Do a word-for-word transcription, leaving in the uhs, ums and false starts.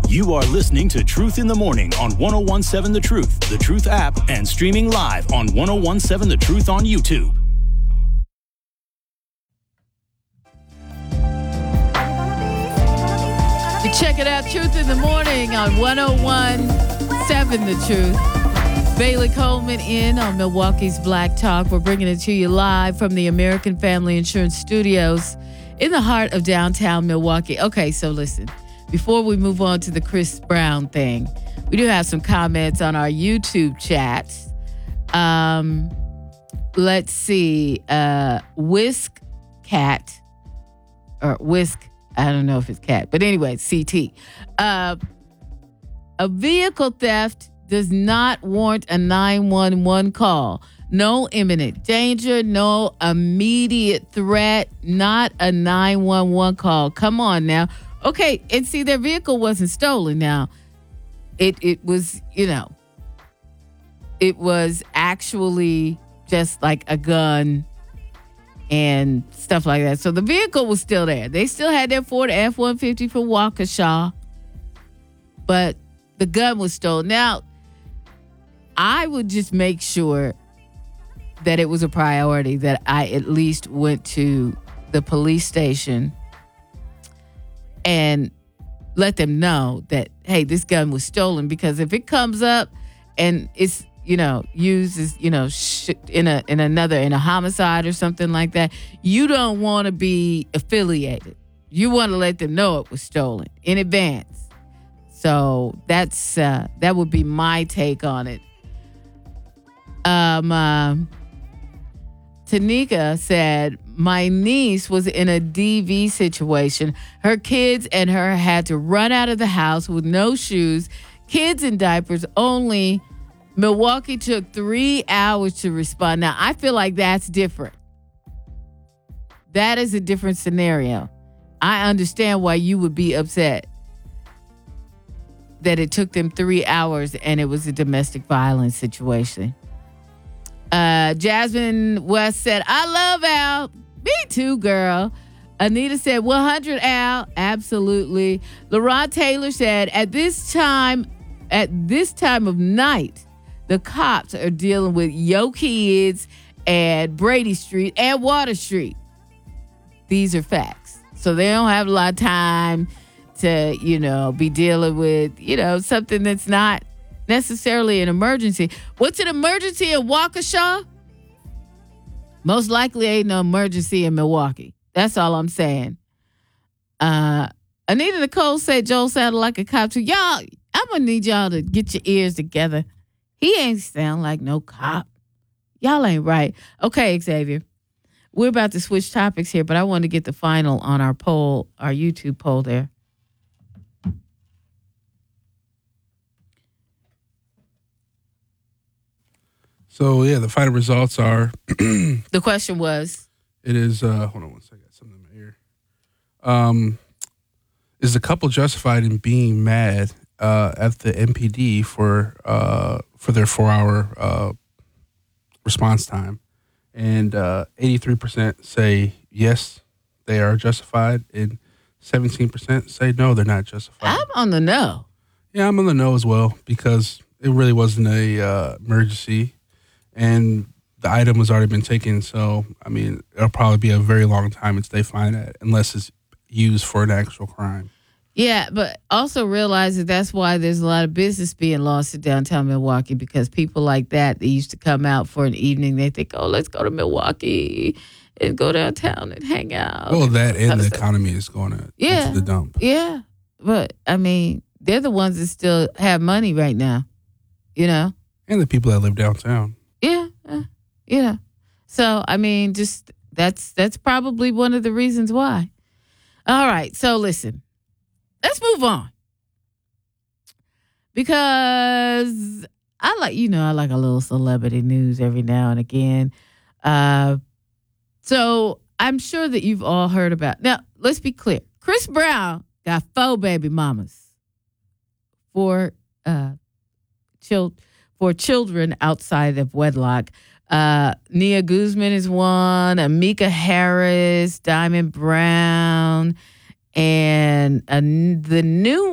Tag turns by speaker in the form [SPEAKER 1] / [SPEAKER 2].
[SPEAKER 1] You are listening to Truth in the Morning on one oh one seven The Truth, The Truth app, and streaming live on one oh one seven The Truth on YouTube.
[SPEAKER 2] You check it out, Truth in the Morning on one oh one seven The Truth. Bailey Coleman in on Milwaukee's Black Talk. We're bringing it to you live from the American Family Insurance Studios in the heart of downtown Milwaukee. Okay, so listen. Before we move on to the Chris Brown thing, we do have some comments on our YouTube chats. Um, let's see. Uh, Whisk Cat, or Whisk, I don't know if it's cat, but anyway, C T. Uh, a vehicle theft does not warrant a nine one one call. No imminent danger, no immediate threat, not a nine one one call. Come on now. Okay, and see, their vehicle wasn't stolen now. It it was, you know, it was actually just like a gun and stuff like that. So the vehicle was still there. They still had their Ford F one fifty from Waukesha, but the gun was stolen. Now, I would just make sure that it was a priority that I at least went to the police station and let them know that, hey, this gun was stolen. Because if it comes up and it's, you know, used as, you know, sh- in a in another, in a homicide or something like that, you don't want to be affiliated. You want to let them know it was stolen in advance. So that's uh, that would be my take on it. Um, uh, Tanika said, my niece was in a D V situation. Her kids and her had to run out of the house with no shoes, kids in diapers only. Milwaukee took three hours to respond. Now, I feel like that's different. That is a different scenario. I understand why you would be upset that it took them three hours and it was a domestic violence situation. Uh, Jasmine West said, I love Al. Me too, girl. Anita said, one hundred Al. Absolutely. LaRon Taylor said, at this time, at this time of night, the cops are dealing with Yo Kids and Brady Street and Water Street. These are facts. So they don't have a lot of time to, you know, be dealing with, you know, something that's not necessarily an emergency. What's an emergency in Waukesha? Most likely ain't no emergency in Milwaukee. That's all I'm saying. Uh, Anita Nicole said Joel sounded like a cop too. Y'all, I'm going to need y'all to get your ears together. He ain't sound like no cop. Y'all ain't right. Okay, Xavier. We're about to switch topics here, but I want to get the final on our poll, our YouTube poll there.
[SPEAKER 3] So, yeah, the final results are...
[SPEAKER 2] The question was?
[SPEAKER 3] It is... Uh, hold on one second. I got something in my ear. Um, is the couple justified in being mad uh, at the M P D for uh, for their four-hour uh, response time? And uh, eighty-three percent say yes, they are justified, and seventeen percent say no, they're not justified.
[SPEAKER 2] I'm on the no.
[SPEAKER 3] Yeah, I'm on the no as well, because it really wasn't a uh, emergency. And the item has already been taken, so, I mean, it'll probably be a very long time until they find it, unless it's used for an actual crime.
[SPEAKER 2] Yeah, but also realize that that's why there's a lot of business being lost in downtown Milwaukee, because people like that, they used to come out for an evening. They think, oh, let's go to Milwaukee and go downtown and hang out.
[SPEAKER 3] Well, that and the economy is going to
[SPEAKER 2] yeah,
[SPEAKER 3] into the dump.
[SPEAKER 2] Yeah, but, I mean, they're the ones that still have money right now, you know?
[SPEAKER 3] And the people that live downtown.
[SPEAKER 2] Yeah, uh, yeah. So, I mean, just that's that's probably one of the reasons why. All right, so listen, let's move on. Because I like, you know, I like a little celebrity news every now and again. Uh, so I'm sure that you've all heard about. Now, let's be clear. Chris Brown got four baby mamas for uh, children. For children outside of wedlock. Uh, Nia Guzman is one, Amika Harris, Diamond Brown, and uh, the new